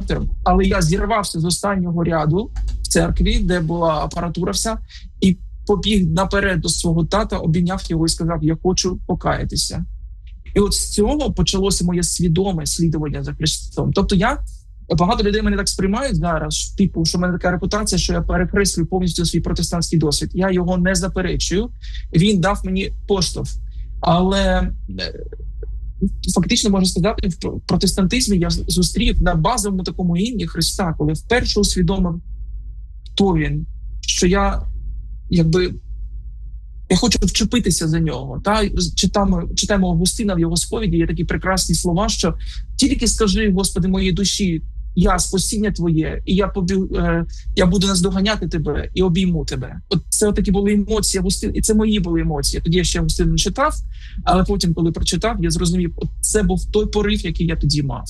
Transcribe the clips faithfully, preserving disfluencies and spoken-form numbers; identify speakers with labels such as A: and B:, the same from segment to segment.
A: характером. Але я зірвався з останнього ряду в церкві, де була апаратура вся, і побіг наперед до свого тата, обійняв його і сказав: я хочу покаятися. І от з цього почалося моє свідоме слідування за Христом. Тобто я, багато людей мене так сприймають зараз, типу, що в мене така репутація, що я перекреслюю повністю свій протестантський досвід. Я його не заперечую. Він дав мені поштовх. Але фактично, можна сказати, в протестантизмі я зустрів на базовому такому ім'ї Христа, коли вперше усвідомив, хто він, що я, якби, я хочу вчепитися за нього. Та? Читаємо, читаємо Августина в його сповіді, є такі прекрасні слова, що тільки скажи, Господи, моїй душі, я спасіння Твоє, і я, побіг, е, я буду наздоганяти Тебе і обійму Тебе. От це такі були емоції Августина, і це мої були емоції. Тоді я ще Августина не читав, але потім, коли прочитав, я зрозумів, от це був той порив, який я тоді мав.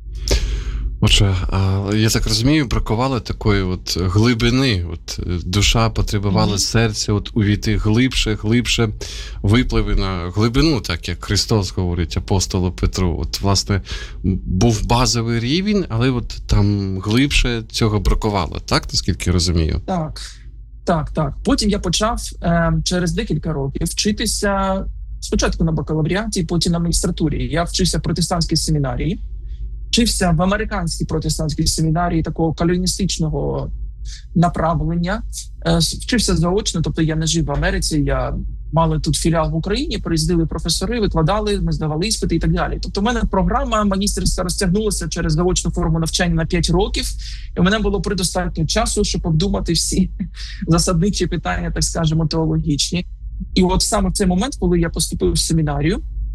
B: Отже, я так розумію, бракувало такої от глибини. От душа потребувала mm-hmm. серця от увійти глибше, глибше, випливи на глибину, так як Христос говорить апостолу Петру. От, власне, був базовий рівень, але от там глибше цього бракувало, так, наскільки розумію?
A: Так, так, так. Потім я почав е, через декілька років вчитися спочатку на бакалавріаті, потім на магістратурі. Я вчився в протестантській семінарії. Вчився в американській протестантській семінарії такого кальвіністичного направлення. Вчився заочно, тобто я не жив в Америці, я мали тут філіал в Україні, приїздили професори, викладали, ми здавали іспити і так далі. Тобто в мене програма магістерська розтягнулася через заочну форму навчання на п'ять років, і в мене було предостатньо часу, щоб обдумати всі засадничі питання, так скажемо, теологічні. І от саме в цей момент, коли я поступив в семінарію,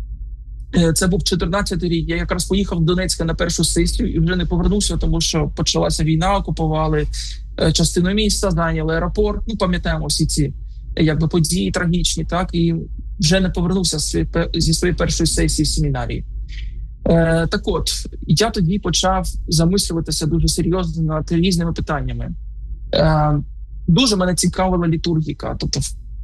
A: це був чотирнадцятий рік, я якраз поїхав до Донецька на першу сесію і вже не повернувся, тому що почалася війна, окупували частину міста, зайняли аеропорт. Ну, пам'ятаємо всі ці якби події трагічні, так, і вже не повернувся зі своєї першої сесії в семінарії. Е, так от, я тоді почав замислюватися дуже серйозно над різними питаннями. Е, дуже мене цікавила літургіка, тобто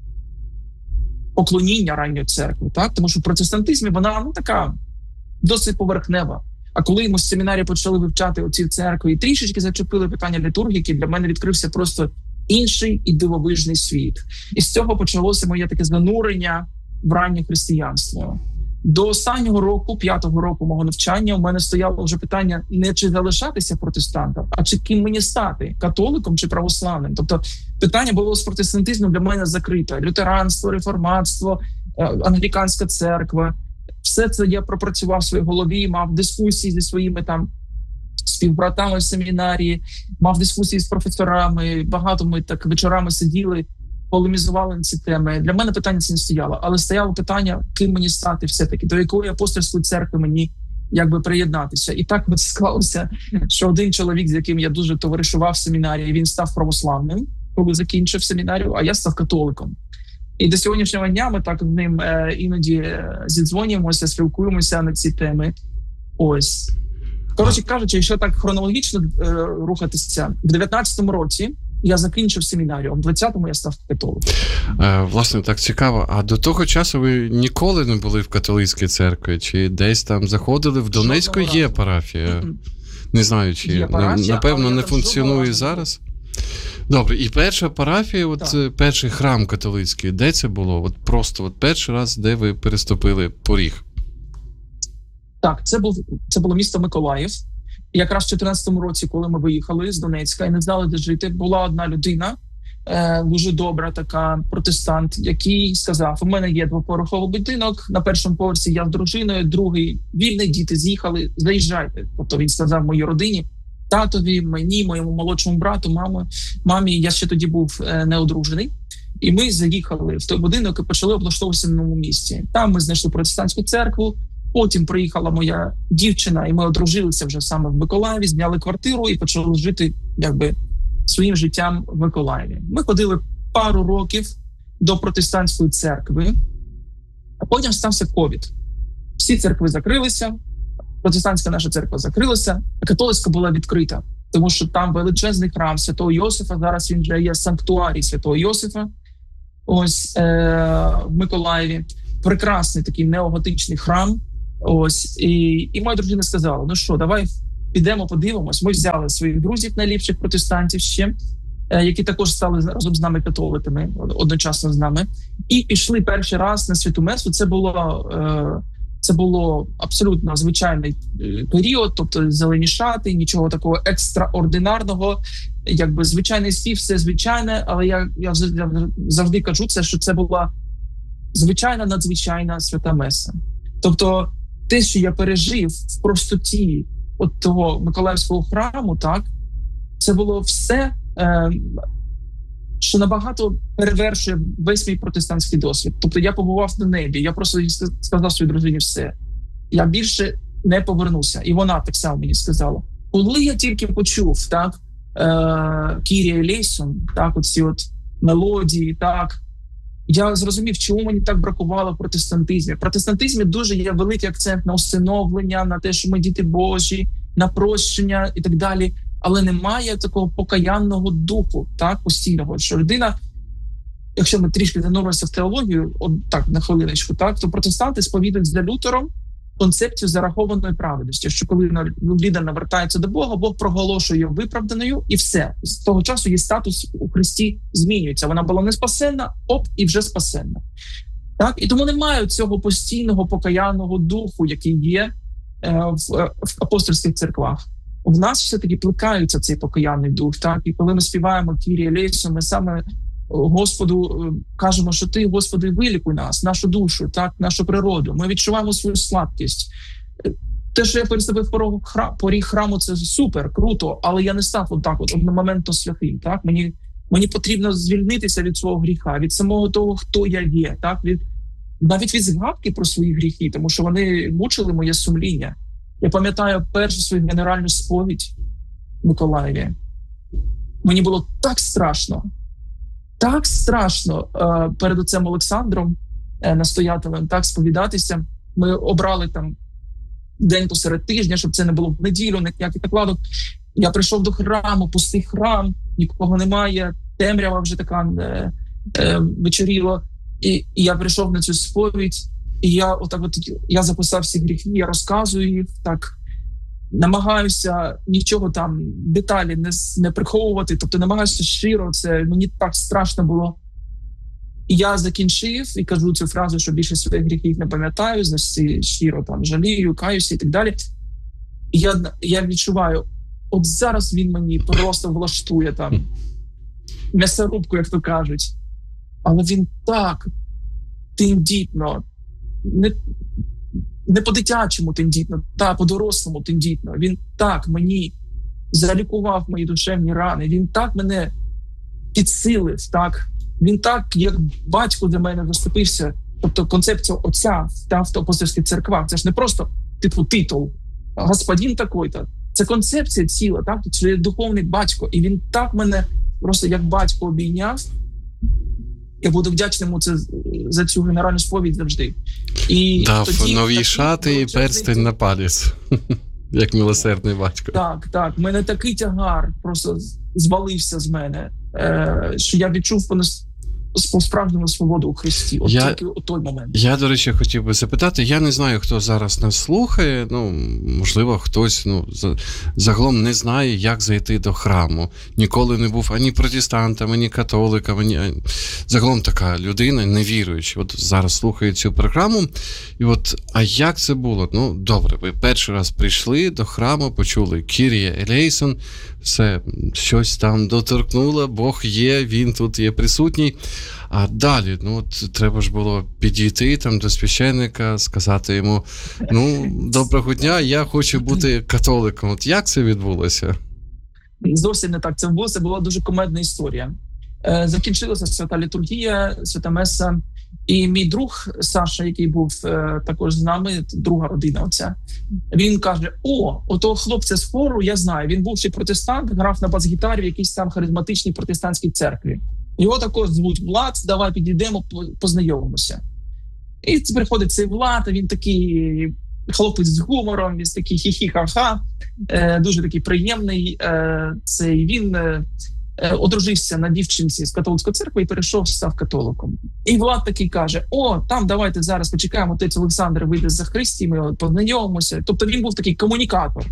A: поклоніння ранньої церкви, так? Тому що в протестантизмі вона, ну, така досить поверхнева. А коли ми з семінарії почали вивчати оці церкви і трішечки зачепили питання літургіки, для мене відкрився просто інший і дивовижний світ. І з цього почалося моє таке занурення в раннє християнство. До останнього року, п'ятого року мого навчання, у мене стояло вже питання не чи залишатися протестантом, а чи ким мені стати, католиком чи православним. Тобто питання було з протестантизмом для мене закрите. Лютеранство, реформатство, англіканська церква. Все це я пропрацював в своїй голові, мав дискусії зі своїми там співбратами в семінарії, мав дискусії з професорами, багато ми так вечорами сиділи, полемізували на ці теми. Для мене питання це не стояло, але стояло питання, ким мені стати все-таки, до якої апостольської церкви мені якби приєднатися. І так склалося, що один чоловік, з яким я дуже товаришував в семінарії, він став православним, коли закінчив семінарію, а я став католиком. І до сьогоднішнього дня ми так з ним е, іноді зідзвонюємося, спілкуємося на ці теми. Ось. Коротше кажучи, якщо так хронологічно е, рухатися, в дев'ятнадцятому році я закінчив семінарію, а в двадцятому я став католиком.
B: Е, власне, так цікаво. А до того часу ви ніколи не були в католицькій церкві? Чи десь там заходили? В Донецьку є парафія. Mm-mm. Не знаю, чи парафія, напевно не функціонує зараз. Добре, і перша парафія, от так. Перший храм католицький, де це було? От просто от перший раз, де ви переступили поріг?
A: Так, це був це було місто Миколаїв. Якраз в чотирнадцятому році, коли ми виїхали з Донецька і не знали, де жити, була одна людина, е, дуже добра така протестант, який сказав: у мене є двоповерховий будинок, на першому поверсі я з дружиною, другий вільний, діти з'їхали, заїжджайте. Тобто він сказав моїй родині, татові, мені, моєму молодшому брату, мамі, мамі, я ще тоді був е, неодружений. І ми заїхали в той будинок і почали облаштовуватися на новому місці. Там ми знайшли протестантську церкву, потім приїхала моя дівчина, і ми одружилися вже саме в Миколаєві, зняли квартиру і почали жити якби своїм життям в Миколаєві. Ми ходили пару років до протестантської церкви, а потім стався ковід. Всі церкви закрилися, протестантська наша церква закрилася, а католицька була відкрита, тому що там величезний храм Святого Йосифа, зараз він вже є санктуарій Святого Йосифа, ось е- в Миколаєві. Прекрасний такий неоготичний храм. Ось, і, і моя дружина сказала: ну що, давай підемо, подивимось. Ми взяли своїх друзів, найліпших протестантів ще, які також стали разом з нами католиками, одночасно з нами, і пішли перший раз на святу месу. Це було, це було абсолютно звичайний період, тобто зелені шати, нічого такого екстраординарного, якби звичайний спів, все звичайне, але я, я завжди кажу це, що це була звичайна, надзвичайна свята меса. Тобто те, що я пережив в простоті от того Миколаївського храму, так, це було все, е, що набагато перевершує весь мій протестантський досвід. Тобто я побував на небі, я просто сказав своїй дружині все. Я більше не повернуся. І вона так само мені сказала. Коли я тільки почув, так, е, Кірія Елейсон, так, оці от мелодії, так, я зрозумів, чому мені так бракувало в протестантизмі. В протестантизмі дуже є великий акцент на усиновлення, на те, що ми діти Божі, на прощення і так далі. Але немає такого покаянного духу, так, постійного, що людина, якщо ми трішки зануримося в теологію, от так, на хвилиночку, так, то протестанти сповідують за Лютером концепцію зарахованої праведності, що коли людина навертається до Бога, Бог проголошує її виправданою, і все. З того часу її статус у Христі змінюється. Вона була не спасенна, оп, і вже спасенна. Так? І тому немає цього постійного покаянного духу, який є е, в, в апостольських церквах. В нас все-таки плекається цей покаянний дух. Так? І коли ми співаємо Кірія Елейсон, ми саме Господу кажемо, що ти, Господи, вилікуй нас, нашу душу, так, нашу природу. Ми відчуваємо свою слабкість. Те, що я переступив поріг храму, це супер, круто, але я не став отак от одномоментно святим. Так? Мені, мені потрібно звільнитися від свого гріха, від самого того, хто я є, так? Від, навіть від згадки про свої гріхи, тому що вони мучили моє сумління. Я пам'ятаю першу свою генеральну сповідь в Миколаєві. Мені було так страшно, так страшно е, перед отцем Олександром, е, настоятелем, так сповідатися. Ми обрали там день посеред тижня, щоб це не було в неділю, ніяких накладок. Я прийшов до храму, пустий храм, нікого немає, темрява вже така е, е, вечоріло. І, і я прийшов на цю сповідь, і я отак от, я записав всі гріхи, я розказую їх, так, намагаюся нічого там, деталі не, не приховувати, тобто намагаюся щиро, це мені так страшно було. І я закінчив і кажу цю фразу, що більше своїх гріхів не пам'ятаю, значить щиро там жалію, каюся і так далі. І я, я відчуваю, от зараз він мені просто влаштує там м'ясорубку, як то кажуть. Але він так тендітно, не, не по-дитячому тендітно, та по-дорослому тендітно. Він так мені залікував мої душевні рани, він так мене підсилив, так. Він так, як батько для мене заступився. Тобто концепція отця та в апостольських церквах, це ж не просто типу титул, господин такой-то. Це концепція ціла, так? Це є духовний батько. І він так мене просто як батько обійняв. Я буду вдячним йому це, за цю генеральну сповідь завжди. І
B: дав
A: тоді,
B: нові
A: так,
B: шати і перстень на палець, як милосердний батько.
A: Так, так. У мене такий тягар просто звалився з мене, е, що я відчув по-справжньому свободу у Христі. От
B: я,
A: тільки у той момент.
B: Я, до речі, хотів би запитати, я не знаю, хто зараз нас слухає, ну, можливо, хтось, ну, загалом не знає, як зайти до храму. Ніколи не був ані протестантом, ані католиком, ані... загалом така людина, невіруюча. От зараз слухає цю програму, і от, а як це було? Ну, добре, ви перший раз прийшли до храму, почули Кірія Елейсон, все, щось там доторкнуло, Бог є, він тут є присутній. А далі, ну, от треба ж було підійти там до священника, сказати йому, ну, доброго дня, я хочу бути католиком. От як це відбулося?
A: Зовсім не так це було, це була дуже кумедна історія. Е, закінчилася свята літургія, свята меса, і мій друг Саша, який був е, також з нами, друга родина оця, він каже, о, отого хлопця з хору я знаю, він бувший протестант, грав на бас-гітарі в якійсь там харизматичній протестантській церкві. Його також звуть Влад, давай підійдемо, познайомимося. І приходить цей Влад, він такий хлопець з гумором, він такий хі-хі-ха-ха, е, дуже такий приємний. Е, цей, він е, одружився на дівчинці з католицької церкви і перейшов, став католиком. І Влад такий каже, о, там давайте зараз почекаємо, отець Олександр вийде за Христі, ми познайомимося. Тобто він був такий комунікатор.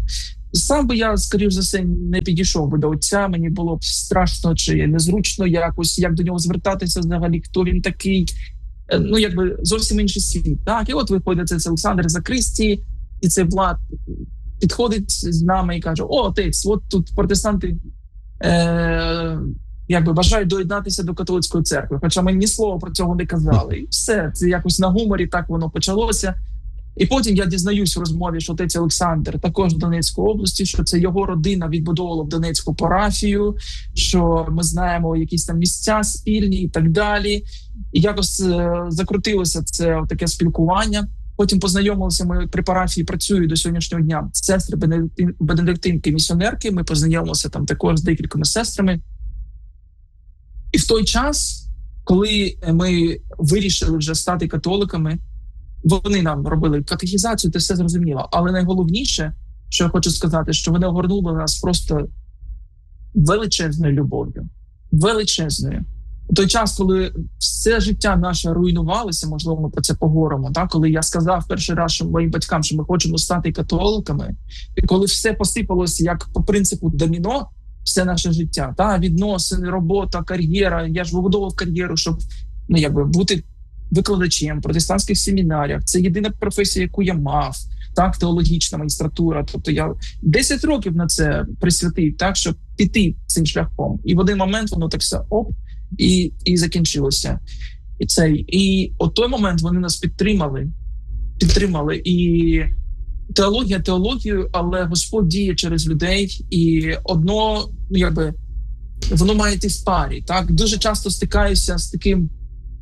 A: Сам би я, скоріш за все, не підійшов би до отця, мені було б страшно чи незручно якось, як до нього звертатися взагалі, хто він такий. Ну, якби зовсім інший світ. Так, і от виходить цей Олександр Закристій, і цей Влад підходить з нами і каже: о, отець, от тут протестанти е, якби бажають доєднатися до католицької церкви. Хоча ми ні слова про цього не казали. І все, це якось на гуморі так воно почалося. І потім я дізнаюсь в розмові, що отець Олександр також з Донецької області, що це його родина відбудовувала в Донецьку парафію, що ми знаємо якісь там місця спільні і так далі. І якось е, закрутилося це таке спілкування. Потім познайомилися, ми при парафії працюють до сьогоднішнього дня сестри бенедиктинки-місіонерки, ми познайомилися там також з декількома сестрами. І в той час, коли ми вирішили вже стати католиками, вони нам робили катехізацію, це все зрозуміло. Але найголовніше, що я хочу сказати, що вони огорнули нас просто величезною любов'ю. Величезною. У той час, коли все життя наше руйнувалося, можливо, ми про це поговоримо, так? Коли я сказав перший раз що моїм батькам, що ми хочемо стати католиками, і коли все посипалося як по принципу доміно, все наше життя, так? Відносини, робота, кар'єра. Я ж вибудовував кар'єру, щоб ну, якби, бути викладачем в протестантських семінаріях. Це єдина професія, яку я мав, так, теологічна магістратура. Тобто я десять років на це присвятив, так, щоб піти цим шляхом. І в один момент воно так все оп, і, і закінчилося. І, цей, і от той момент вони нас підтримали. Підтримали. І теологія теологією, але Господь діє через людей. І одно, ну, якби, воно має йти в парі. Так? Дуже часто стикаюся з таким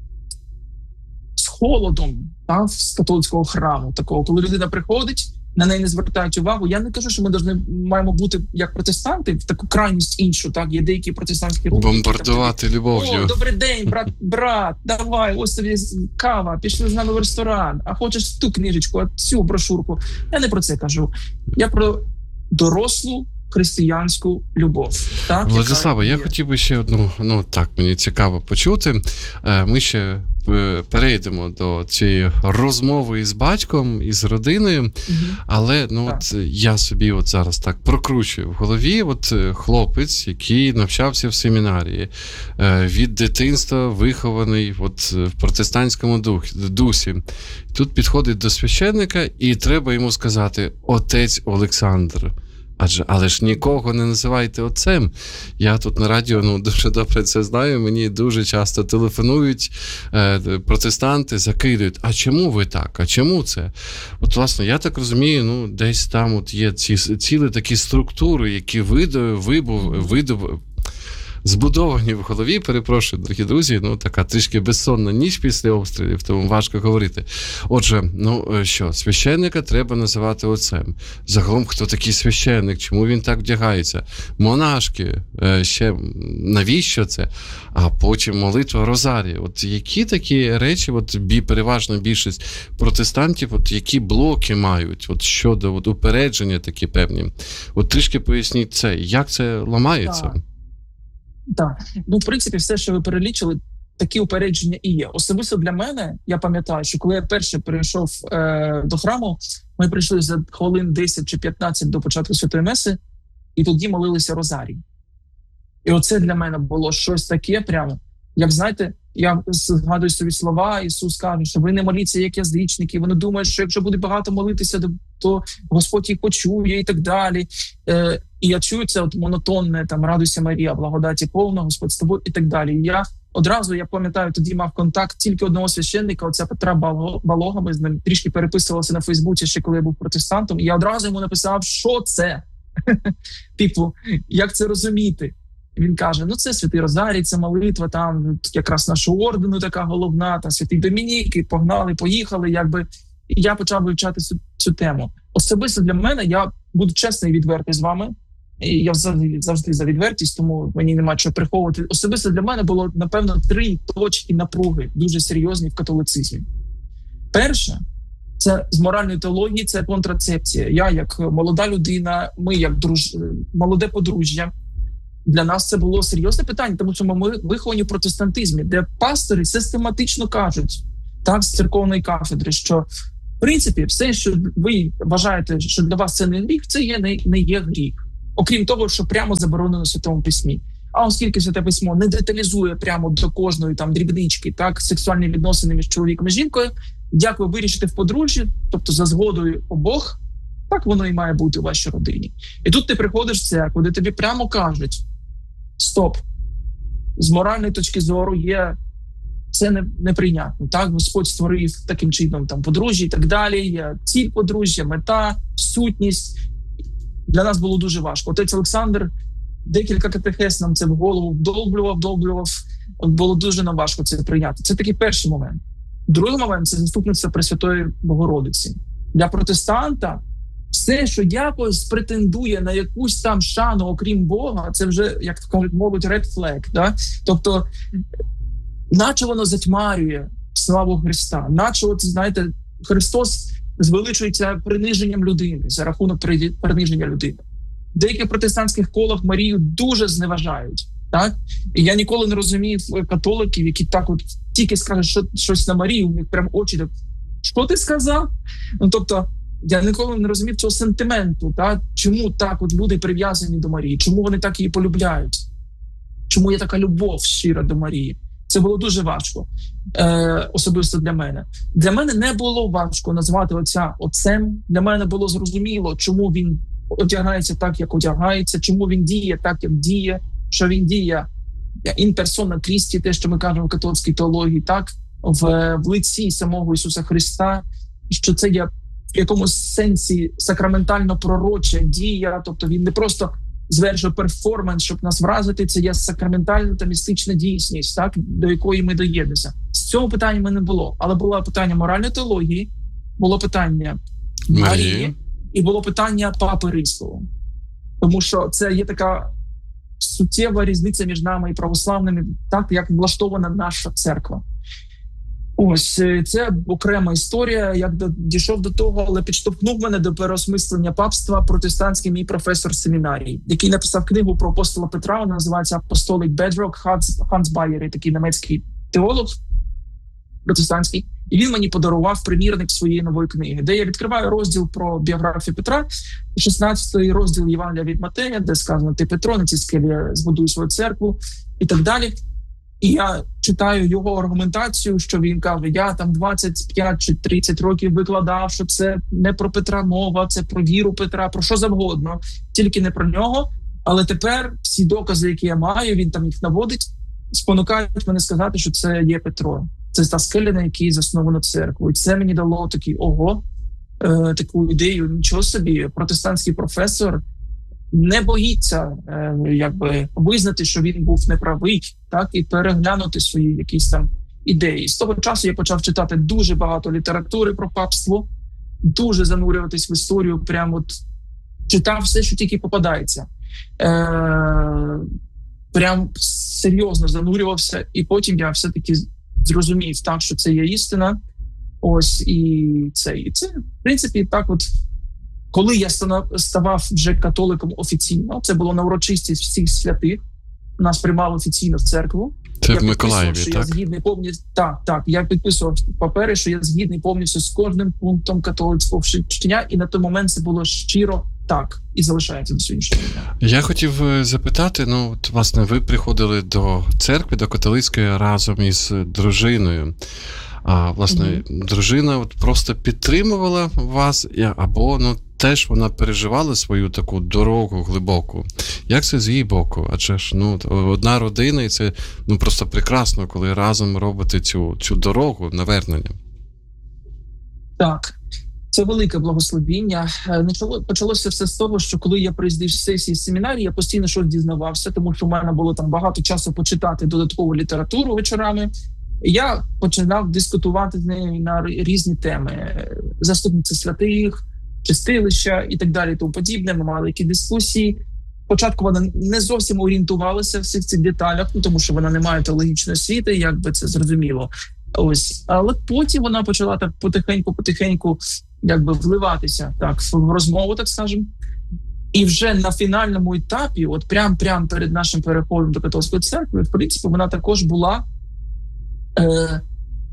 A: холодом, так, з католицького храму, такого, коли людина приходить, на неї не звертають увагу. Я не кажу, що ми должны, маємо бути як протестанти, в таку крайність іншу, так, є деякі протестантські рухи.
B: Бомбардувати так, любов'ю.
A: О, добрий день, брат, брат, давай, ось тобі кава, пішли з нами в ресторан, а хочеш ту книжечку, а цю брошурку. Я не про це кажу. Я про дорослу християнську любов. Так,
B: Владислава, я хотів би ще одну, ну так, мені цікаво почути. Ми ще перейдемо до цієї розмови із батьком, із родиною, угу. але ну от я собі от зараз так прокручую в голові, от хлопець, який навчався в семінарії, від дитинства вихований от в протестантському дусі. Тут підходить до священника і треба йому сказати: отець Олександр. Адже, але ж нікого не називайте отцем. Я тут на радіо, ну, дуже добре це знаю, мені дуже часто телефонують е, протестанти, закидують: а чому ви так? А чому це? От, власне, я так розумію, ну, десь там от є ці цілі такі структури, які видав, вибув, видав, збудовані в голові, перепрошую, дорогі друзі, ну, така трішки безсонна ніч після обстрілів, тому важко говорити. Отже, ну, що, священника треба називати отцем. Загалом, хто такий священник, чому він так вдягається? Монашки, ще навіщо це? А потім молитва Розарії. От які такі речі, от бі, переважна більшість протестантів, от які блоки мають, от щодо от, упередження такі певні? От трішки поясніть це, як це ламається?
A: Так. Так, ну, в принципі, все, що ви перелічили, такі упередження і є. Особисто для мене, я пам'ятаю, що коли я перше прийшов е, до храму, ми прийшли за хвилин десять чи п'ятнадцять до початку Святої Меси, і тоді молилися Розарій. І оце для мене було щось таке прямо. Як, знаєте, я згадую собі слова, Ісус каже, що ви не моліться, як язичники, вони думають, що якщо буде багато молитися, то Господь їх почує і так далі. Е, і я чую це от монотонне, там, радуйся, Марія, благодаті повна, Господь з тобою і так далі. І я одразу, я пам'ятаю, тоді мав контакт тільки одного священника, отця Петра Балога, ми з ним трішки переписувалися на Фейсбуці, ще коли я був протестантом, і я одразу йому написав, що це? Типу, як це розуміти? Він каже, ну це Святий Розарій, це молитва, там якраз нашого ордену така головна, там Святий Домінік, і погнали, поїхали, якби. І я почав вивчати цю, цю тему. Особисто для мене, я буду чесний і відвертий з вами, і я завжди, завжди за відвертість, тому мені нема чого приховувати. Особисто для мене було, напевно, три точки напруги, дуже серйозні в католицизмі. Перше, це з моральної теології, це контрацепція. Я як молода людина, ми як друж... молоде подружжя, для нас це було серйозне питання, тому що ми виховані в протестантизмі, де пастори систематично кажуть, так, з церковної кафедри, що В принципі, все, що ви вважаєте, що для вас це не гріх, це є не, не є гріх. Окрім того, що прямо заборонено в Святому Письмі. А оскільки Святе Письмо не деталізує прямо до кожної там дрібнички, так, сексуальні відносини між чоловіком і жінкою, як ви вирішите в подружжі, тобто за згодою обох, так воно і має бути у вашій родині. І тут ти приходиш в церкву, де тобі прямо кажуть: стоп, з моральної точки зору є це не, неприйнятно. Так, Господь створив таким чином там подружжя і так далі, є ціль подружжя, мета, сутність. Для нас було дуже важко. Отець Олександр декілька катехез нам це в голову вдовблював, вдовблював. Було дуже нам важко це прийняти. Це такий перший момент. Другий момент – це заступництво Пресвятої Богородиці. Для протестанта все, що якось претендує на якусь там шану, окрім Бога, це вже, як кажуть, мовить, red flag. Да? Тобто, наче воно затьмарює славу Христа, наче, от, знаєте, Христос звеличується приниженням людини, за рахунок приниження людини. В деяких протестантських колах Марію дуже зневажають. Так? І я ніколи не розумію католиків, які так от тільки скажуть що, щось на Марію, у них прям очі так: що ти сказав? Ну, тобто, я ніколи не розумів цього сентименту. Так? Чому так от люди прив'язані до Марії? Чому вони так її полюбляють? Чому є така любов щира до Марії? Це було дуже важко, е, особисто для мене. Для мене не було важко назвати отця отцем. Для мене було зрозуміло, чому він одягається так, як одягається, чому він діє так, як діє, що він діє in persona Christi, те, що ми кажемо в католицькій теології, так, в, в лиці самого Ісуса Христа, що це є в якомусь сенсі сакраментально-пророча дія, тобто він не просто звершує перформанс, щоб нас вразити, це є сакраментальна та містична дійсність, так, до якої ми доєднемося. З цього питання в мене було, але було питання моральної теології, було питання Марії і було питання Папи Римського. Тому що це є така суттєва різниця між нами і православними, так, як влаштована наша церква. Ось, це окрема історія, як до, дійшов до того, але підштовхнув мене до переосмислення папства протестантський мій професор семінарії, який написав книгу про апостола Петра, вона називається «Apostolic Bedrock», Ханс, Ханс Байєр, такий німецький теолог протестантський, і він мені подарував примірник своєї нової книги, де я відкриваю розділ про біографію Петра, шістнадцятий розділ Євангелія від Матея, де сказано: ти, Петро, на цій скелі збудуй свою церкву, і так далі. І я читаю його аргументацію, що він каже: я там двадцять п'ять чи тридцять років викладав, що це не про Петра мова, це про віру Петра, про що завгодно, тільки не про нього. Але тепер всі докази, які я маю, він там їх наводить, спонукають мене сказати, що це є Петро. Це та скеля, на якій засновано церкву. І це мені дало такий ого, е, таку ідею: нічого собі, протестантський професор не боїться е, якби визнати, що він був неправий, так, і переглянути свої якісь там ідеї. З того часу я почав читати дуже багато літератури про папство, дуже занурюватись в історію, прямо от читав все, що тільки попадається. Е, прям серйозно занурювався, і потім я все-таки зрозумів, так, що це є істина. Ось, і це, і це, в принципі, так от, коли я ставав вже католиком офіційно, це було на урочистість всіх святих, нас приймали офіційно в церкву.
B: Це
A: я
B: в Миколаєві, так?
A: Я згідний повністю, так, так, я підписував папери, що я згідний повністю з кожним пунктом католицького вчення, і на той момент це було щиро так, і залишається до сьогоднішнього дня.
B: Я хотів запитати, ну, от, власне, ви приходили до церкви, до католицької разом із дружиною. А, власне, mm-hmm. дружина от просто підтримувала вас, або, ну, теж вона переживала свою таку дорогу глибоку. Як це з її боку? Адже ж, ну, одна родина, і це, ну, просто прекрасно, коли разом робите цю, цю дорогу навернення.
A: Так. Це велике благословіння. Почалося все з того, що коли я приїздив з сесії з семінарії, я постійно щось дізнавався, тому що в мене було там багато часу почитати додаткову літературу вечорами. Я починав дискутувати з нею на різні теми. Заступниця святих, чистилища і так далі, тому подібне. Ми мали які дискусії. Спочатку вона не зовсім орієнтувалася в всіх цих деталях, ну, тому що вона не має теологічної освіти, як би це зрозуміло. Ось, але потім вона почала так потихеньку-потихеньку якби вливатися так в розмову, так скажемо. І вже на фінальному етапі, от прям-прям перед нашим переходом до католицької церкви, в принципі, вона також була е,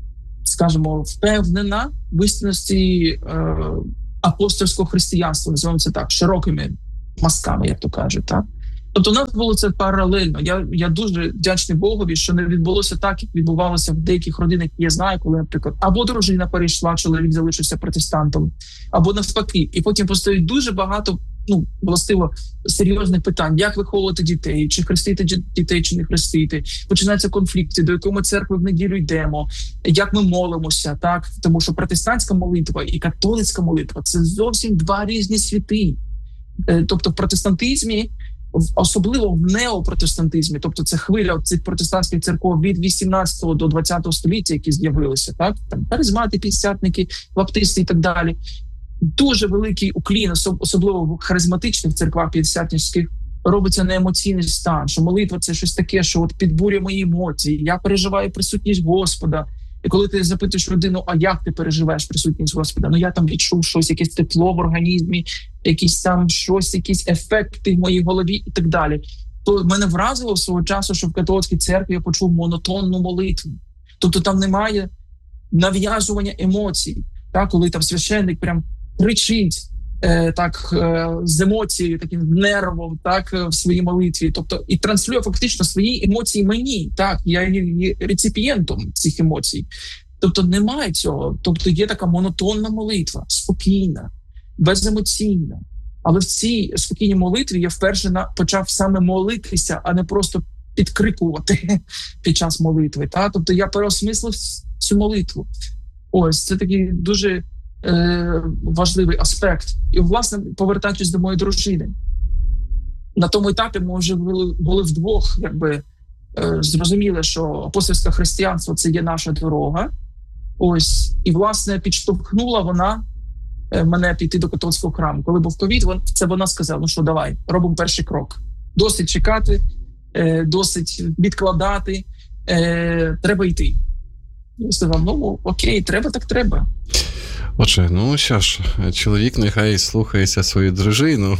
A: скажімо, впевнена в істинності е, апостольського християнства, називаємо це так, широкими мазками, як то кажуть, так? Тобто у нас було це паралельно. Я, я дуже вдячний Богові, що не відбулося так, як відбувалося в деяких родинах, які я знаю, коли, наприклад, або дружина перейшла, чоловік залишився протестантом, або навпаки. І потім постають дуже багато, ну, властиво, серйозних питань. Як виховувати дітей, чи хрестити дітей, чи не хрестити. Починаються конфлікти, до якої ми церкви в неділю йдемо, як ми молимося, так? Тому що протестантська молитва і католицька молитва – це зовсім два різні світи. Тобто в протестантизмі, особливо в неопротестантизмі, тобто це хвиля цих протестантських церков від вісімнадцятого до двадцятого століття, які з'явилися, так? Там харизмати, п'ятдесятники, баптисти і так далі. Дуже великий уклін, особливо в харизматичних церквах п'ятдесятницьких, робиться на емоційний стан, що молитва – це щось таке, що от підбурює мої емоції, я переживаю присутність Господа. І коли ти запитуєш людину, а як ти переживаєш присутність Господа? Ну я там відчув щось, якесь тепло в організмі, якісь там щось, якісь ефекти в моїй голові і так далі. То мене вразило свого часу, що в католицькій церкві я почув монотонну молитву. Тобто там немає нав'язування емоцій, так? Коли там священник прям кричить е, так, е, з емоцією, таким нервом, так, в своїй молитві. Тобто і транслює фактично свої емоції мені. Так, я є реципієнтом цих емоцій. Тобто немає цього. Тобто є така монотонна молитва, спокійна, беземоційна. Але в цій спокійній молитві я вперше на, почав саме молитися, а не просто підкрикувати під час молитви. Так? Тобто я переосмислив цю молитву. Ось, це такий дуже е, важливий аспект. І, власне, повертаючись до моєї дружини, на тому етапі ми вже були, були вдвох, якби, е, зрозуміли, що апостольське християнство – це є наша дорога. Ось, і, власне, підштовхнула вона е, мене піти до католицького храму. Коли був ковід, вон, це вона сказала, ну що, давай, робимо перший крок. Досить чекати, е, досить відкладати, е, треба йти. Я сказав, ну окей, треба так треба.
B: Отже, ну що ж, чоловік нехай слухається свою дружину.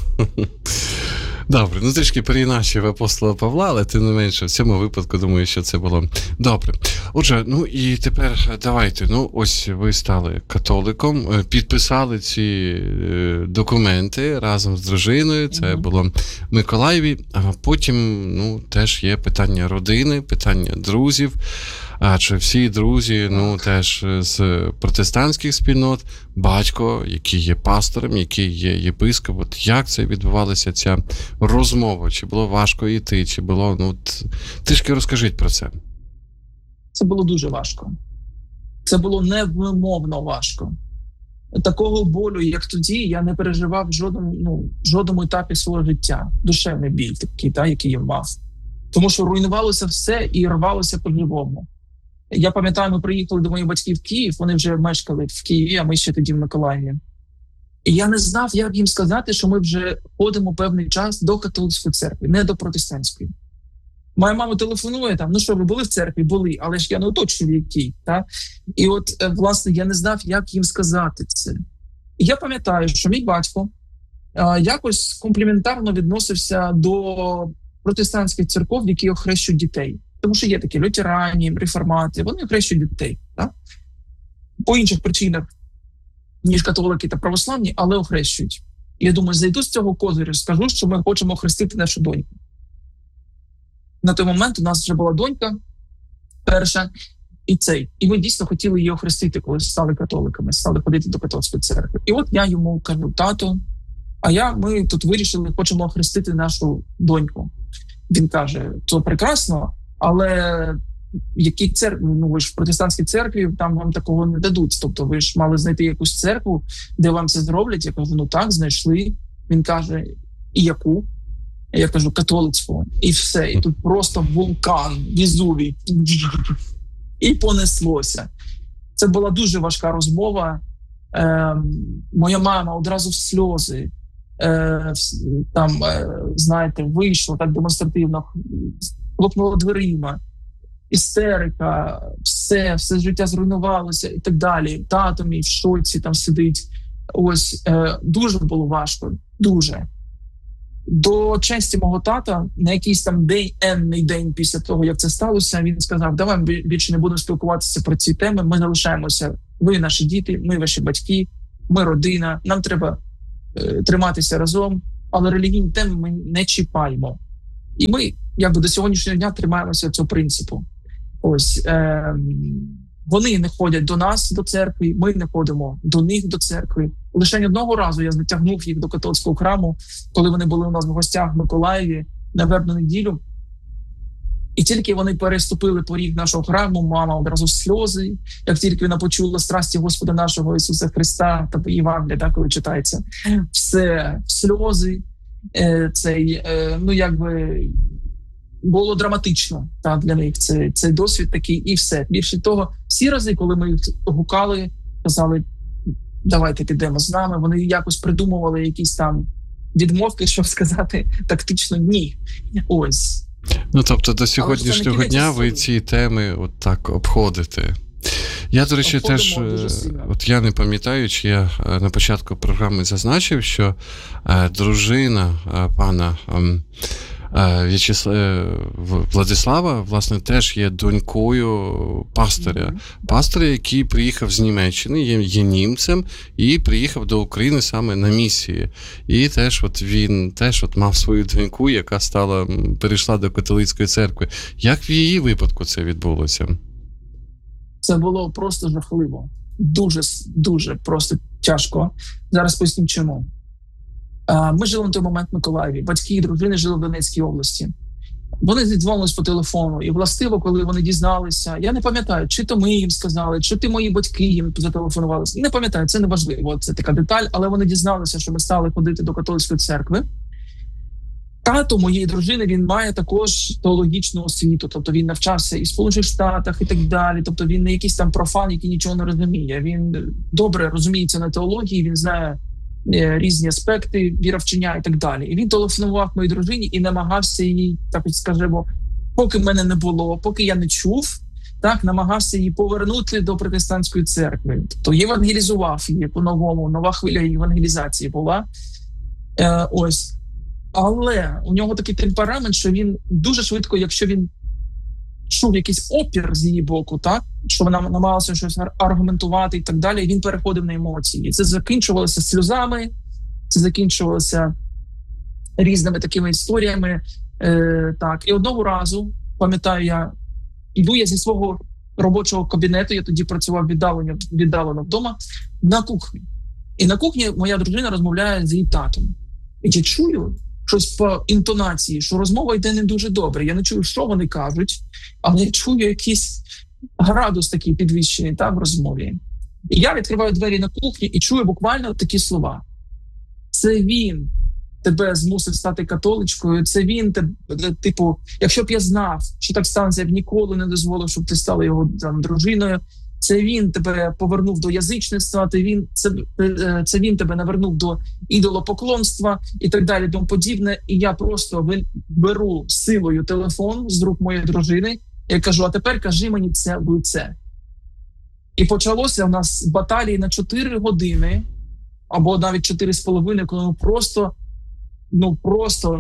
B: Добре, ну трішки переіначив апостола Павла, але тим не менше, в цьому випадку, думаю, що це було добре. Отже, ну і тепер давайте, ну ось ви стали католиком, підписали ці е, документи разом з дружиною, це mm-hmm. було в Миколаєві, а потім, ну, теж є питання родини, питання друзів. А чи всі друзі, ну, теж з протестантських спільнот, батько, який є пастором, який є єпископ, от як це відбувалася ця розмова? Чи було важко йти, чи було, ну, трішки розкажіть про це.
A: Це було дуже важко. Це було невимовно важко. Такого болю, як тоді, я не переживав в жодному, ну, жодному етапі свого життя. Душевний біль такий, та, який я мав. Тому що руйнувалося все і рвалося по-живому. Я пам'ятаю, ми приїхали до моїх батьків в Київ, вони вже мешкали в Києві, а ми ще тоді в Миколаєві. І я не знав, як їм сказати, що ми вже ходимо певний час до католицької церкви, не до протестантської. Моя мама телефонує там, ну що, ви були в церкві? Були, але ж я не уточнюю, якій. Та? І от, власне, я не знав, як їм сказати це. І я пам'ятаю, що мій батько а, якось компліментарно відносився до протестантських церков, в які охрещують дітей. Тому що є такі лютерані, реформати, вони охрещують дітей. Так? По інших причинах, ніж католики та православні, але охрещують. І я думаю, зайду з цього козирю, скажу, що ми хочемо охрестити нашу доньку. На той момент у нас вже була донька перша, і цей. І ми дійсно хотіли її охрестити, коли стали католиками, стали ходити до католицької церкви. І от я йому кажу, тато, а я, ми тут вирішили, хочемо охрестити нашу доньку. Він каже, це прекрасно, але в якій церкві, ну ви ж в протестантській церкві, там вам такого не дадуть. Тобто ви ж мали знайти якусь церкву, де вам це зроблять. Я кажу, ну так, знайшли. Він каже, і яку? Я кажу, католицьку. І все. І тут просто вулкан, Везувій. І понеслося. Це була дуже важка розмова. Е, моя мама одразу в сльози. Е, там, е, знаєте, вийшла так демонстративно, хлопнула дверима, істерика, все, все життя зруйнувалося і так далі. Тато мій в шоці там сидить. Ось, е, дуже було важко, дуже. До честі мого тата, на якийсь там день, енний день після того, як це сталося, він сказав, давай ми більше не будемо спілкуватися про ці теми, ми залишаємося, ви наші діти, ми ваші батьки, ми родина, нам треба е, триматися разом, але релігійні теми ми не чіпаємо. І ми, якби до сьогоднішнього дня, тримаємося цього принципу. Ось, е, вони не ходять до нас, до церкви, ми не ходимо до них, до церкви. Лише одного разу я затягнув їх до католицького храму, коли вони були у нас в гостях в Миколаєві на вербну неділю. І тільки вони переступили поріг нашого храму, мама одразу сльози, як тільки вона почула страсті Господа нашого Ісуса Христа, та Євангелія, так, коли читається, все, сльози, е, цей, е, ну, якби, було драматично, так, для них це, цей досвід такий, і все. Більше того, всі рази, коли ми їх гукали, казали, давайте підемо з нами, вони якось придумували якісь там відмовки, щоб сказати тактично ні. Ось.
B: Ну, тобто до сьогоднішнього дня ви ці теми от так обходите. Я, до речі,
A: Обходимо
B: теж, от я не пам'ятаю, чи я на початку програми зазначив, що е, дружина е, пана е, В'ячесла... Владислава, власне, теж є донькою пастиря. Mm-hmm. Пастиря, який приїхав з Німеччини, є, є німцем, і приїхав до України саме на місії. І теж от він теж от мав свою доньку, яка стала, перейшла до католицької церкви. Як в її випадку це відбулося?
A: Це було просто жахливо. Дуже, дуже просто тяжко. Зараз поясню чому. Ми жили на той момент в Миколаєві. Батьки і дружини жили в Донецькій області. Вони зідзвонились по телефону. І властиво, коли вони дізналися, я не пам'ятаю, чи то ми їм сказали, чи ти мої батьки їм зателефонували. Не пам'ятаю, це не важливо, це така деталь. Але вони дізналися, що ми стали ходити до католицької церкви. Тато моєї дружини, він має також теологічну освіту. Тобто він навчався і в Сполучених Штатах, і так далі. Тобто він не якийсь там профан, який нічого не розуміє. Він добре розуміється на теології, він знає різні аспекти віровчення і так далі. І він телефонував моїй дружині і намагався їй, так скажімо, поки мене не було, поки я не чув, так, намагався її повернути до протестантської церкви. Тобто євангелізував її по-новому, нова хвиля євангелізації була. Е, ось. Але у нього такий темперамент, що він дуже швидко, якщо він чув якийсь опір з її боку, так, що вона намагалася щось аргументувати і так далі, він переходив на емоції. Це закінчувалося сльозами, це закінчувалося різними такими історіями. Е, так. І одного разу, пам'ятаю я, іду я зі свого робочого кабінету, я тоді працював віддалено, віддалено вдома, на кухні. І на кухні моя дружина розмовляє з її татом. І я чую щось по інтонації, що розмова йде не дуже добре. Я не чую, що вони кажуть, але я чую якийсь градус такий підвищений та, в розмові. І я відкриваю двері на кухні і чую буквально такі слова. Це він тебе змусив стати католичкою, це він, тебе, типу, якщо б я знав, що так станеться, я б ніколи не дозволив, щоб ти стала його там, дружиною. Це він тебе повернув до язичництва, це він, це, це він тебе навернув до ідолопоклонства і так далі, тому подібне. І я просто беру силою телефон з рук моєї дружини і кажу, а тепер кажи мені це в лице. І почалося у нас баталії на чотири години, або навіть чотири з половиною, коли ми просто, ну просто,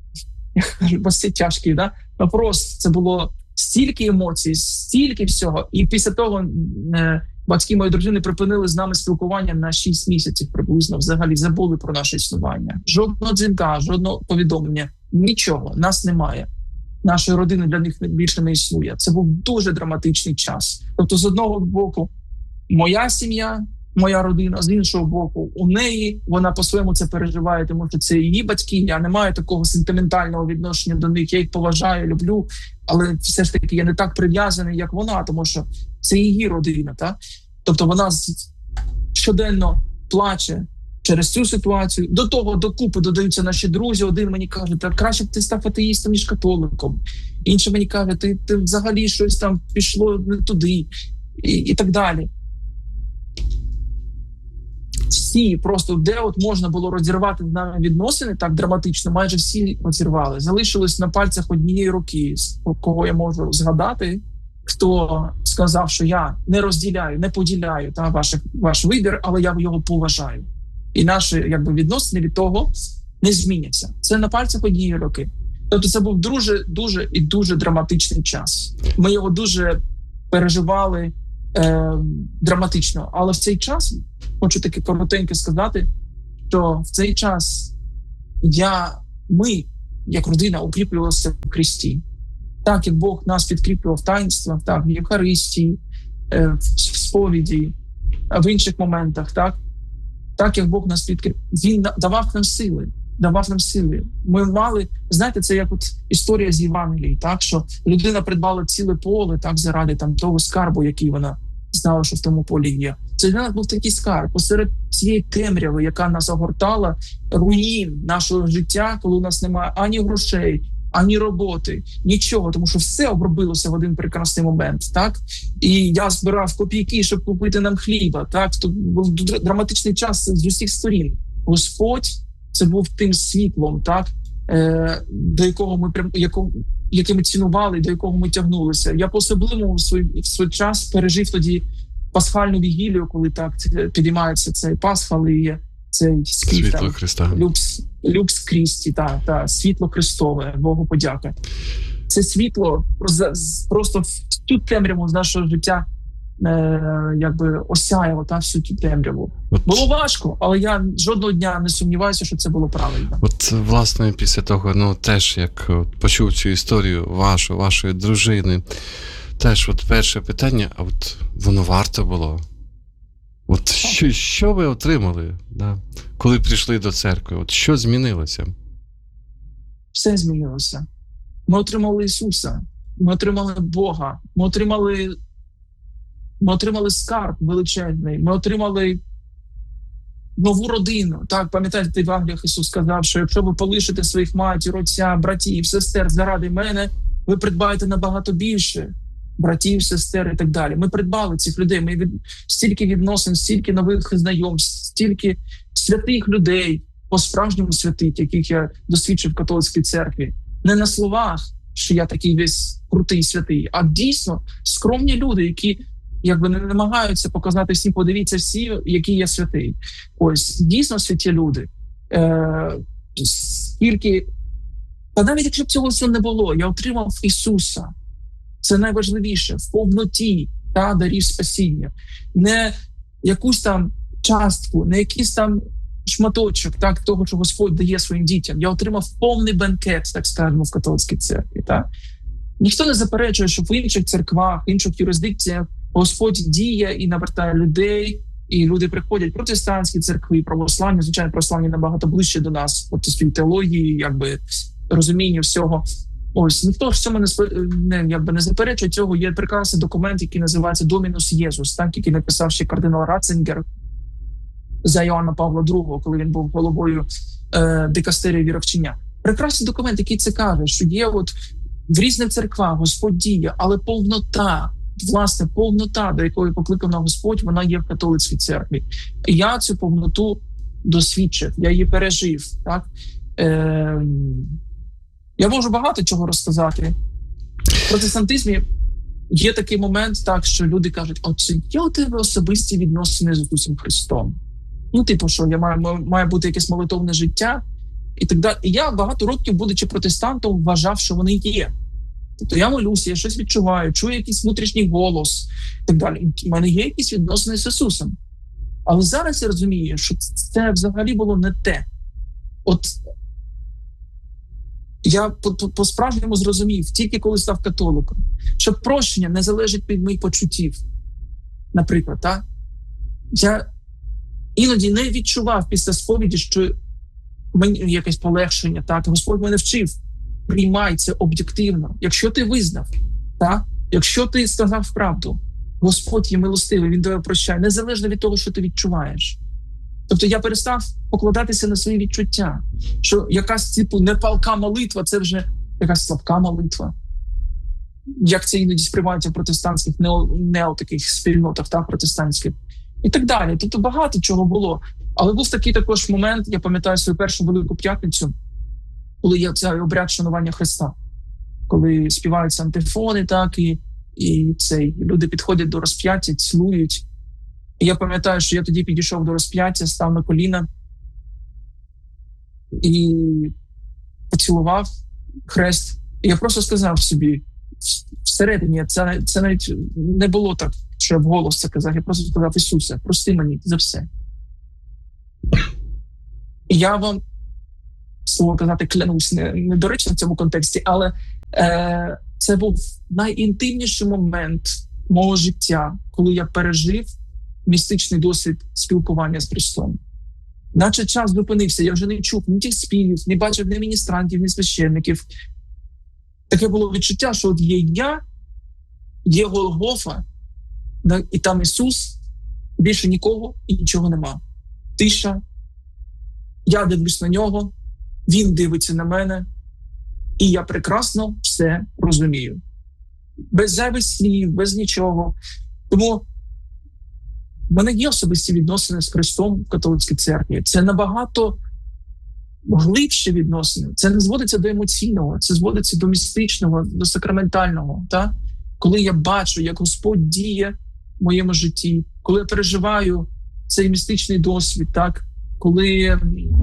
A: я кажу, басі тяжкі, да? Ну просто це було стільки емоцій, стільки всього. І після того е, батьки моєї дружини припинили з нами спілкування на шість місяців приблизно, взагалі забули про наше існування. Жодного дзвінка, жодного повідомлення, нічого, нас немає. Нашої родини для них більше не існує. Це був дуже драматичний час. Тобто, з одного боку, моя сім'я, моя родина, з іншого боку, у неї, вона по-своєму це переживає, тому що це її батьки, я не маю такого сентиментального відношення до них, я їх поважаю, люблю, але все ж таки я не так прив'язаний, як вона, тому що це її родина, так? Тобто вона щоденно плаче через цю ситуацію. До того докупи додаються наші друзі. Один мені каже, та краще б ти став атеїстом, ніж католиком. Інший мені каже, ти, ти взагалі щось там пішло не туди. І, і так далі. Всі просто, де от можна було розірвати з нами відносини так драматично, майже всі розірвали. Залишилось на пальцях однієї руки, кого я можу згадати, хто сказав, що я не розділяю, не поділяю та, ваш, ваш вибір, але я його поважаю. І наші якби, відносини від того не зміняться. Це на пальцях однієї руки. Тобто це був дуже, дуже і дуже драматичний час. Ми його дуже переживали е, драматично. Але в цей час, хочу таке коротенько сказати, що в цей час я, ми, як родина, укріплювалися в Христі. Так, як Бог нас підкріплював в таїнствах, так, в Євхаристії, е, в сповіді, в інших моментах, так, так як Бог нас підкріплював. Він давав нам сили. давав нам сили. Ми мали, знаєте, це як от історія з Євангелії, так, що людина придбала ціле поле, так, заради там того скарбу, який вона знала, що в тому полі є. Це для нас був такий скарб посеред цієї темряви, яка нас огортала, руїн нашого життя, коли у нас немає ані грошей, ані роботи, нічого, тому що все обробилося в один прекрасний момент, так? І я збирав копійки, щоб купити нам хліба, так? Тут був драматичний час з усіх сторін. Господь це був тим світлом, так, е, до якого ми якого, яке ми цінували, до якого ми тягнулися. Я по-особливому в свій, в свій час пережив тоді пасхальну вігілію, коли так підіймається цей Пасха, але є цей спів,
B: світло
A: там,
B: Христа.
A: Люкс, Люкс Крісті, та, та, світло Христове, Богу подяка. Це світло просто в цю темряву з нашого життя Е, якби осяяло та, всю цю темряву. От, було важко, але я жодного дня не сумніваюся, що це було правильно.
B: От, власне, після того, ну, теж, як от, почув цю історію вашу, вашої дружини, теж от перше питання, а от воно варто було? От що, що ви отримали, да, коли прийшли до церкви? От що змінилося?
A: Все змінилося. Ми отримали Ісуса, ми отримали Бога, ми отримали Ми отримали скарб величезний, ми отримали нову родину. Так, пам'ятаєте, в Євангеліях Ісус сказав, що якщо ви полишите своїх матір, отця, братів, сестер заради мене, ви придбаєте набагато більше братів, сестер і так далі. Ми придбали цих людей, ми від... стільки відносин, стільки нових знайомств, стільки святих людей, по-справжньому святих, яких я досвідчив в католицькій церкві. Не на словах, що я такий весь крутий святий, а дійсно скромні люди, які якби не намагаються показати всім, подивіться всі, який я святий. Ось, дійсно святі люди. Е, скільки... Та навіть якщо б цього всього не було, я отримав Ісуса. Це найважливіше, в повноті та дарів спасіння. Не якусь там частку, не якийсь там шматочок, так, того, що Господь дає своїм дітям. Я отримав повний бенкет, так скажемо, в католицькій церкві. Так? Ніхто не заперечує, що в інших церквах, в інших юрисдикціях Господь діє і навертає людей, і люди приходять. Протестантські церкви, православні, звичайно, православні набагато ближче до нас, от своїй теології, якби розуміння всього. Ось, ніхто ж цьому не, не, якби не заперечує цього. Є прекрасний документ, який називається «Домінус Єсус», так, який написав ще кардинал Ратцингер за Йоанна Павла другого, коли він був головою е, дикастерії віровчення. Прекрасний документ, який це каже, що є от в різних церквах Господь діє, але повнота, власне, повнота, до якої покликав на Господь, вона є в католицькій церкві. І я цю повноту досвідчив, я її пережив. Так? Е, я можу багато чого розказати. В протестантизмі є такий момент, так, що люди кажуть, от це є у тебе особисті відносини з Ісусом Христом. Ну, типу, що я маю, має бути якесь молитовне життя і так далі. І я багато років, будучи протестантом, вважав, що вони є. Тобто я молюся, я щось відчуваю, чую якийсь внутрішній голос і так далі. У мене є якісь відносини з Ісусом. Але зараз я розумію, що це взагалі було не те. От я по-справжньому зрозумів, тільки коли став католиком, що прощення не залежить від моїх почуттів. Наприклад, так? Я іноді не відчував після сповіді, що мені якесь полегшення, так? Господь мене вчив. Приймай це об'єктивно. Якщо ти визнав, так? Якщо ти сказав правду, Господь є милостивий, Він тебе прощає, незалежно від того, що ти відчуваєш. Тобто я перестав покладатися на свої відчуття, що якась типу непалка молитва – це вже якась слабка молитва. Як це іноді сприймається в протестантських, нео таких спільнотах, так, протестантських. І так далі. Тобто багато чого було. Але був такий також момент, я пам'ятаю свою першу Велику П'ятницю, коли є цей обряд шанування Христа, коли співаються антифони, так, і, і цей, люди підходять до розп'яття, цілують. І я пам'ятаю, що я тоді підійшов до розп'яття, став на коліна і поцілував хрест. І я просто сказав собі, всередині, це, це навіть не було так, що я вголос це казав, я просто сказав: Ісусе, прости мені за все. І я вам, слово казати, клянусь, не, не доречно в цьому контексті, але е, це був найінтимніший момент мого життя, коли я пережив містичний досвід спілкування з Христом. Наче час зупинився, я вже не чув ні тих співів, не бачив ні міністрантів, ні священників. Таке було відчуття, що от є я, є Голгофа, і там Ісус, більше нікого і нічого нема. Тиша, я дивлюсь на нього, він дивиться на мене, і я прекрасно все розумію. Без зайвих слів, без нічого. Тому в мене є особисті відносини з Христом в католицькій церкві. Це набагато глибші відносини. Це не зводиться до емоційного, це зводиться до містичного, до сакраментального. Так? Коли я бачу, як Господь діє в моєму житті, коли я переживаю цей містичний досвід, так? Коли,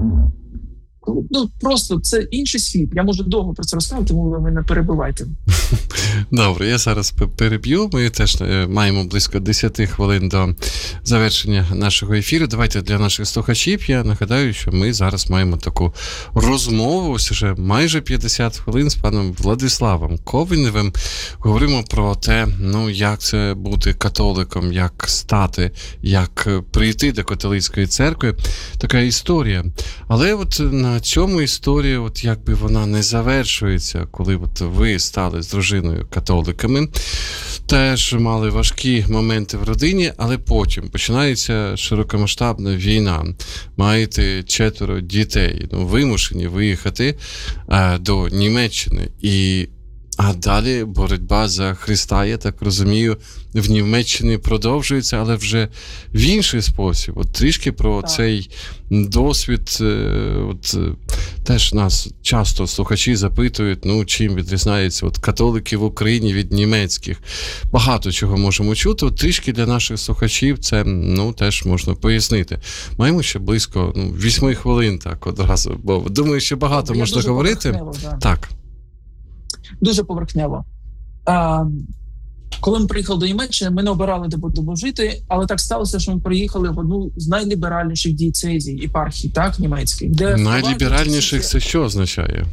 A: коли ну, просто це інший світ. Я можу довго про це розказати, тому ви мене перебивайте.
B: Добре, я зараз переб'ю. Ми теж маємо близько десять хвилин до завершення нашого ефіру. Давайте для наших слухачів я нагадаю, що ми зараз маємо таку розмову, ось вже майже п'ятдесят хвилин з паном Владиславом Ковеневим. Говоримо про те, ну, як це бути католиком, як стати, як прийти до католицької церкви. Така історія. Але от на цьому історія, от якби вона не завершується, коли от ви стали з дружиною католиками, теж мали важкі моменти в родині, але потім починається широкомасштабна війна. Маєте четверо дітей, ну, вимушені виїхати а, до Німеччини. І а далі боротьба за Христа, я так розумію, в Німеччині продовжується, але вже в інший спосіб. От трішки про так. цей досвід. От, теж нас часто слухачі запитують, ну, чим відрізняються от католики в Україні від німецьких. Багато чого можемо чути. От трішки для наших слухачів це, ну, теж можна пояснити. Маємо ще близько ну, вісьми хвилин, так, одразу. Бо думаю, що багато
A: я
B: можна говорити.
A: Да.
B: Так.
A: Дуже поверхнево. А, коли ми приїхали до Німеччини, ми не обирали, де будемо жити, але так сталося, що ми приїхали в одну з найліберальніших дієцезій, єпархій, так, німецьких. Де
B: найліберальніших це що означає?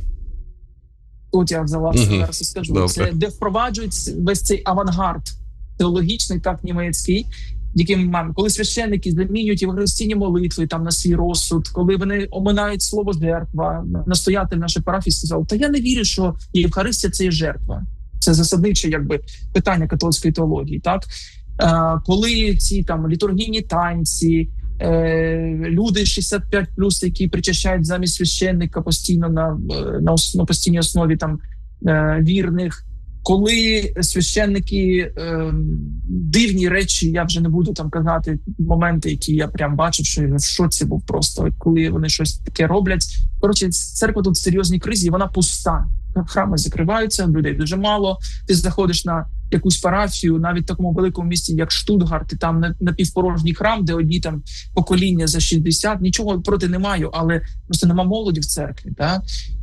A: Тут я за вас
B: угу.
A: зараз і скажу.
B: Добре.
A: Це де впроваджують весь цей авангард теологічний, так, німецький, який ми маємо. Коли священники замінюють євхаристійні молитви там на свій розсуд, коли вони оминають слово жертва, настоятель нашої парафії сказав: та я не вірю, що Євхаристія – це є жертва. Це засадниче, якби, питання католицької теології, так? Е, коли ці там літургійні танці, е, люди шістдесят п'ять плюс, які причащають замість священника постійно на, на, на постійній основі там е, вірних, коли священники е, дивні речі, я вже не буду там казати моменти, які я прям бачив, що я в шоці був просто, коли вони щось таке роблять. Коротше, церква тут в серйозній кризі, вона пуста. Храми закриваються, людей дуже мало. Ти заходиш на якусь парафію, навіть в такому великому місті, як Штутгарт, і там напівпорожній храм, де одні там покоління за шістдесят, нічого проти не маю, але просто нема молоді в церкві. Так?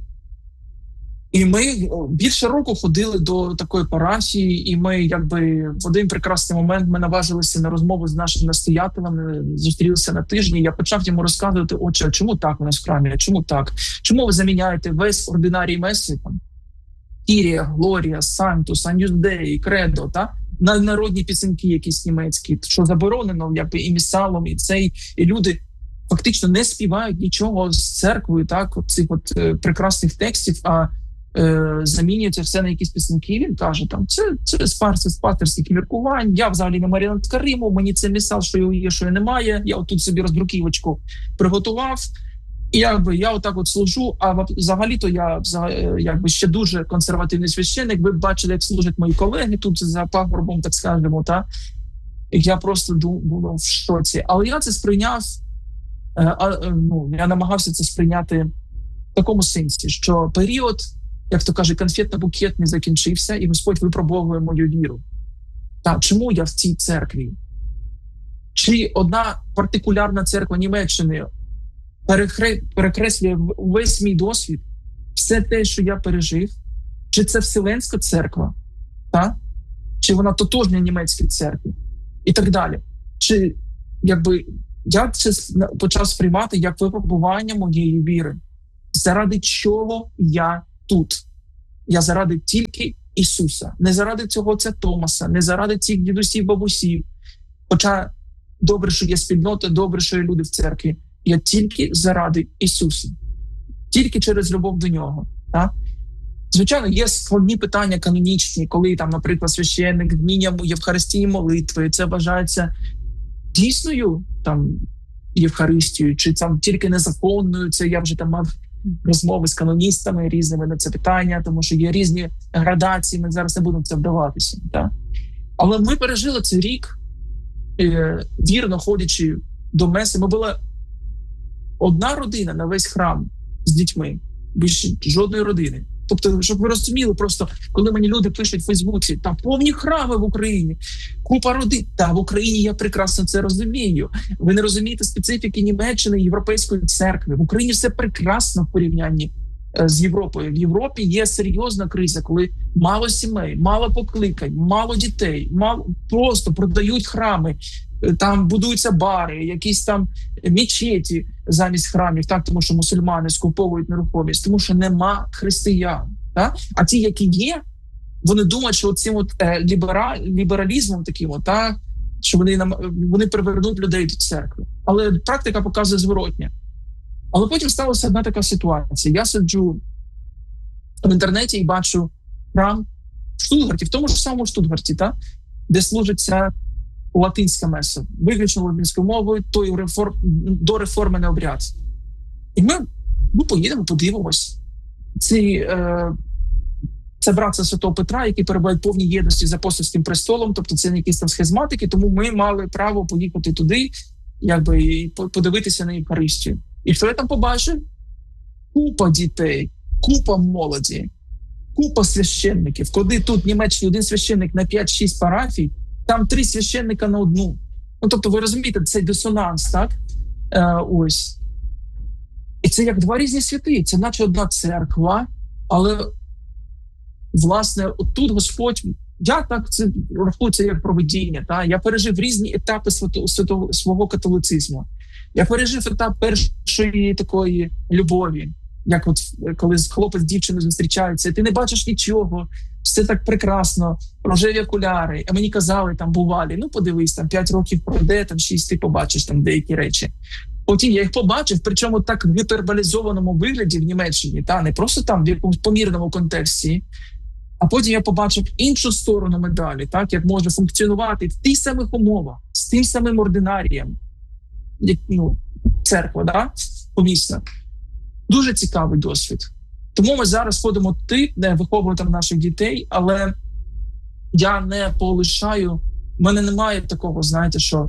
A: І ми більше року ходили до такої парафії, і ми якби в один прекрасний момент ми наважилися на розмову з нашим настоятелем, зустрілися на тижні, я почав йому розказувати: отче, а чому так у нас в храмі, а чому так? Чому ви заміняєте весь ординарій меси, там, Кірія, Глорія, Сантус, Аньюс Деї, Кредо, та? На народні пісеньки якісь німецькі, що заборонено, якби і місалом, і цей, і люди фактично не співають нічого з церквою, так, от цих от е, прекрасних текстів, а Е, замінюється все на якісь пісеньки. Він каже, там, це, це з пасторських міркувань, я взагалі не маріонетка Риму, мені це місал, що його є, що його немає, я отут собі роздруківочку приготував, і якби я отак от служу, а взагалі-то я якби ще дуже консервативний священник, ви бачили, як служать мої колеги тут за пагорбом, так скажемо, та? І я просто був в шоці. Але я це сприйняв, е, е, ну, я намагався це сприйняти в такому сенсі, що період, як то каже, конфетно-букетний закінчився, і Господь випробовує мою віру. Та чому я в цій церкві? Чи одна партикулярна церква Німеччини перехре... перекреслює весь мій досвід, все те, що я пережив, чи це Вселенська церква, та? Чи вона тотожня німецькій церкві, і так далі. Чи якби я це почав сприймати як випробування моєї віри. Заради чого я тут? Я заради тільки Ісуса. Не заради цього це Томаса, не заради цих дідусів, бабусів. Хоча добре, що є спільнота, добре, що є люди в церкві. Я тільки заради Ісуса. Тільки через любов до Нього. Так? Звичайно, є складні питання канонічні, коли, там, наприклад, священник вміння Євхаристії молитви, це вважається дійсною там, Євхаристією, чи там тільки незаконною. Це я вже там мав розмови з каноністами різними на це питання, тому що є різні градації, ми зараз не будемо в це вдаватися. Так? Але ми пережили цей рік, е, вірно ходячи до меси. Ми була одна родина на весь храм з дітьми, більше жодної родини. Тобто, щоб ви розуміли, просто коли мені люди пишуть в Фейсбуці, та повні храми в Україні, купа родин. Та в Україні я прекрасно це розумію. Ви не розумієте специфіки Німеччини, Європейської церкви. В Україні все прекрасно в порівнянні з Європою. В Європі є серйозна криза, коли мало сімей, мало покликань, мало дітей, мало просто продають храми, там будуються бари, якісь там мечеті замість храмів, так, тому що мусульмани скуповують нерухомість, тому що нема християн. Так? А ті, які є, вони думають, що цим от, е, лібера, лібералізмом таким, от, так, що вони, нам, вони привернуть людей до церкви. Але практика показує зворотнє. Але потім сталася одна така ситуація. Я сиджу в інтернеті і бачу храм в Штутгарті, в тому ж самому Штутгарті, так, де служиться латинська меса, виключно латинською мовою, той реформ, до реформи не обряд. І ми ну, поїдемо, подивимось. Ці, е, це братство Святого Петра, які перебувають в повній єдності з апостольським престолом, тобто це не якісь там схизматики, тому ми мали право поїхати туди, якби, і подивитися на Євхаристію. І що я там побачив? Купа дітей, купа молоді, купа священників. Коли тут в Німеччині один священник на п'ять-шість парафій, там три священника на одну. Ну, тобто, ви розумієте, цей дисонанс, так? Е, ось. І це як два різні світи. Це наче одна церква, але, власне, отут Господь, я так це рахую це як провидіння. Так? Я пережив різні етапи свято, свято, свого католицизму. Я пережив етап першої такої любові, як от коли хлопець з дівчиною зустрічаються, і ти не бачиш нічого, все так прекрасно, рожеві окуляри. А мені казали, там бувалі, ну подивись, там п'ять років пройде, там шість ти побачиш там деякі речі. Потім я їх побачив, причому так в гіперболізованому вигляді в Німеччині, та не просто там в якомусь помірному контексті. А потім я побачив іншу сторону медалі, так, як може функціонувати в тих самих умовах, з тим самим ординарієм, як, ну, церква, да, помісна. Дуже цікавий досвід. Тому ми зараз ходимо туди, де виховуємо там наших дітей, але я не полишаю, в мене немає такого, знаєте, що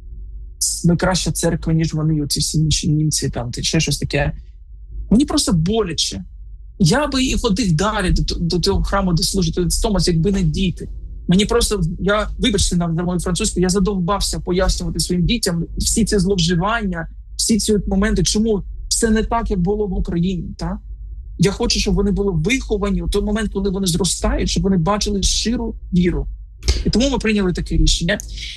A: ми краща церква, ніж вони, ці всі інші німці, там, чи ще щось таке. Мені просто боляче. Я би і ходив далі до, до того храму, де служить Томас, якби не діти. Мені просто, я, вибачте на мою французьку, я задовбався пояснювати своїм дітям всі ці зловживання, всі ці моменти, чому все не так, як було в Україні. Так? Я хочу, щоб вони були виховані у той момент, коли вони зростають, щоб вони бачили щиру віру. І тому ми прийняли таке рішення.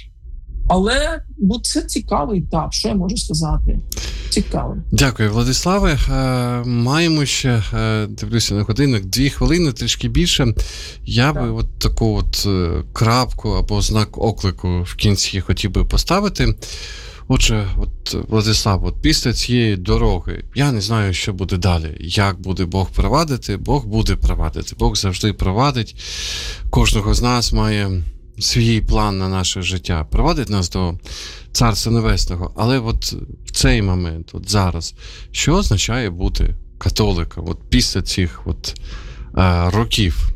A: Але ну, це цікавий етап, що я можу сказати. Цікаво.
B: Дякую, Владиславе. Е, маємо ще, е, дивлюся на годинник, дві хвилини, трішки більше. Я так. би от таку от е, крапку або знак оклику в кінці хотів би поставити. Отже, от, Владислав, от після цієї дороги, я не знаю, що буде далі. Як буде Бог провадити? Бог буде провадити. Бог завжди провадить. Кожного з нас має свій план на наше життя. Провадить нас до Царства Небесного. Але от в цей момент, от зараз, що означає бути католиком? От після цих от, е, років?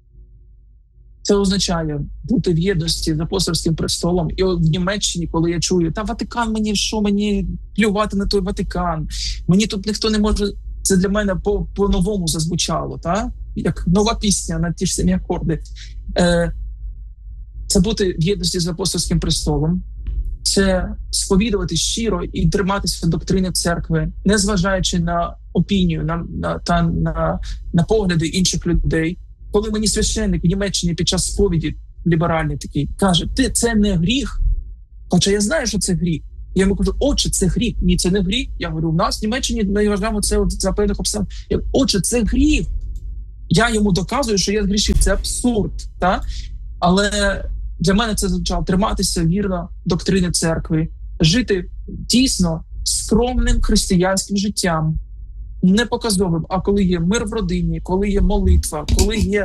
A: Це означає бути в єдності з апостольським престолом. І от в Німеччині, коли я чую, та Ватикан мені, що мені плювати на той Ватикан? Мені тут ніхто не може... Це для мене по, по-новому зазвучало, та? Як нова пісня на ті ж самі акорди. Е, це бути в єдності з апостольським престолом. це сповідувати щиро і триматися доктрини церкви, незважаючи на опінію, на, на, та, на, на погляди інших людей. Коли мені священник в Німеччині під час сповіді ліберальний такий каже, ти це не гріх, хоча я знаю, що це гріх. Я йому кажу, отче, це гріх. Ні, це не гріх. Я говорю, у нас в Німеччині ми вважаємо це от за певних обставин. Я говорю, отче, це гріх. Я йому доказую, що я згрішив. Це абсурд. Та? Але для мене це означало триматися вірно доктрини церкви, жити дійсно скромним християнським життям, не показовим, а коли є мир в родині, коли є молитва, коли є,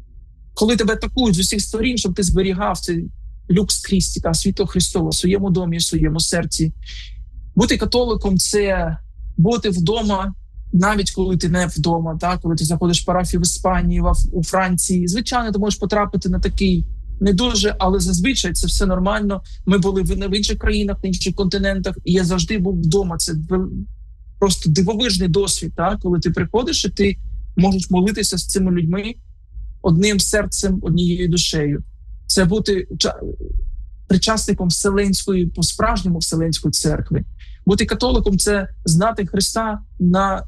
A: коли тебе атакують з усіх сторін, щоб ти зберігав цей люкс Христіка, світло Христове в своєму домі, в своєму серці. Бути католиком – це бути вдома, навіть коли ти не вдома, так? Коли ти заходиш в парафію в Іспанії, в, у Франції. Звичайно, ти можеш потрапити на такий не дуже, але зазвичай це все нормально. Ми були в, в інших країнах, на інших континентах, і я завжди був вдома. Це просто дивовижний досвід, так? Коли ти приходиш і ти можеш молитися з цими людьми одним серцем, однією душею. Це бути причасником Вселенської, по-справжньому Вселенської церкви. Бути католиком – це знати Христа на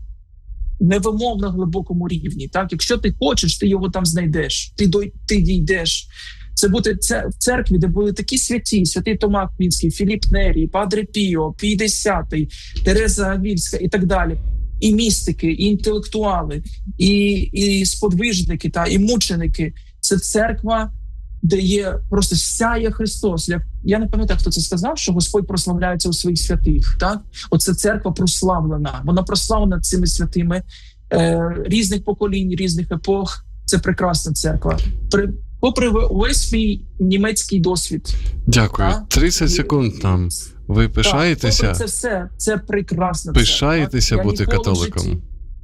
A: невимовно глибокому рівні. Так? Якщо ти хочеш, ти його там знайдеш, ти, дой, ти дійдеш. Це бути в церкві, де були такі святі, святий Тома Аквінський, Філіп Нері, Падре Піо, Пій Десятий, Тереза Авільська і так далі. І містики, і інтелектуали, і, і сподвижники, та, і мученики. Це церква, де є просто сяє Христос. Я не пам'ятаю, хто це сказав, що Господь прославляється у своїх святих. Так? Оце церква прославлена. Вона прославлена цими святими е, різних поколінь, різних епох. Це прекрасна церква. При, попри весь мій німецький досвід.
B: Дякую.
A: Так?
B: тридцять секунд нам. Ви пишаєтеся?
A: Так, це все. Це прекрасна
B: пишаєтеся
A: церква.
B: бути католиком?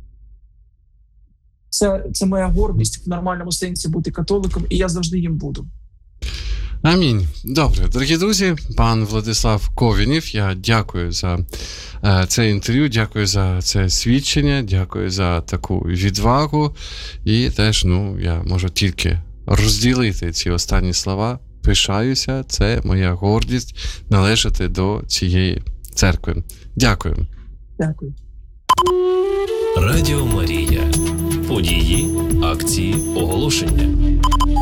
A: Це, це моя гордість в нормальному сенсі бути католиком, і я завжди їм буду.
B: Амінь. Добре, дорогі друзі, пан Владислав Ковінів, я дякую за е, це інтерв'ю, дякую за це свідчення, дякую за таку відвагу. І теж, ну, я можу тільки розділити ці останні слова. Пишаюся, це моя гордість належати до цієї церкви. Дякую.
A: Дякую.
C: Радіо Марія. Події, акції, оголошення.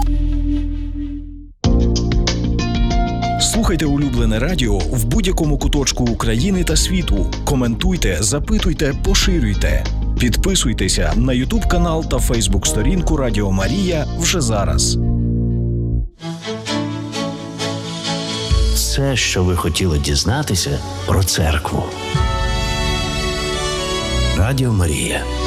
D: Слухайте улюблене радіо в будь-якому куточку України та світу. Коментуйте, запитуйте, поширюйте. Підписуйтеся на YouTube канал та Facebook сторінку Радіо Марія вже зараз.
E: Все, що ви хотіли дізнатися про церкву. Радіо Марія.